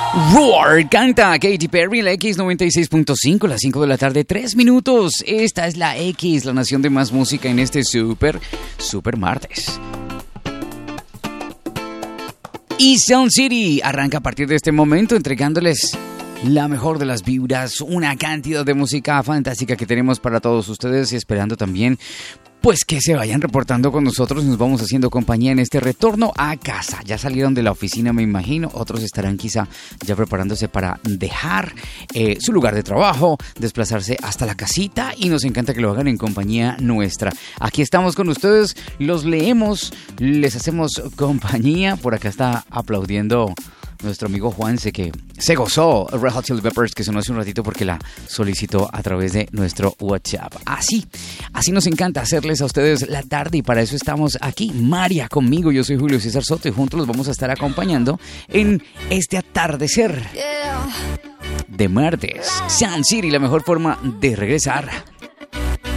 Roar, canta Katy Perry, la X96.5, las 5 de la tarde, 3 minutos. Esta es la X, la nación de más música en este super martes. Y Sound City arranca a partir de este momento entregándoles la mejor de las vibras, una cantidad de música fantástica que tenemos para todos ustedes y esperando también pues que se vayan reportando con nosotros. Nos vamos haciendo compañía en este retorno a casa. Ya salieron de la oficina, me imagino. Otros estarán quizá ya preparándose para dejar su lugar de trabajo, desplazarse hasta la casita, y nos encanta que lo hagan en compañía nuestra. Aquí estamos con ustedes, los leemos, les hacemos compañía. Por acá está aplaudiendo nuestro amigo Juanse, que se gozó Red Hot Chili Peppers, que sonó hace un ratito porque la solicitó a través de nuestro WhatsApp. Así nos encanta hacerles a ustedes la tarde, y para eso estamos aquí. María conmigo, yo soy Julio César Soto, y juntos los vamos a estar acompañando en este atardecer de martes. Sound City, la mejor forma de regresar.